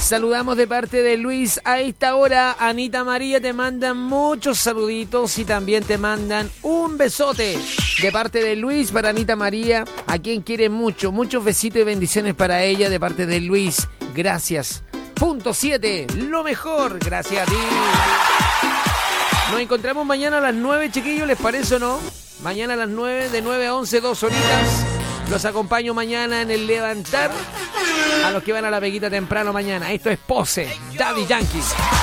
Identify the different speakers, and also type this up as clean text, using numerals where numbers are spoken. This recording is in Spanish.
Speaker 1: Saludamos de parte de Luis. A esta hora, Anita María te mandan muchos saluditos y también te mandan un besote de parte de Luis para Anita María, a quien quiere mucho. Muchos besitos y bendiciones para ella de parte de Luis. Gracias. Punto 7, lo mejor. Gracias a ti. Nos encontramos mañana a las 9, chiquillos, ¿les parece o no? Mañana a las 9, de 9 a 11, 2 horitas. Los acompaño mañana en el levantar. A los que van a la peguita temprano mañana. Esto es Pose, Daddy Yankee.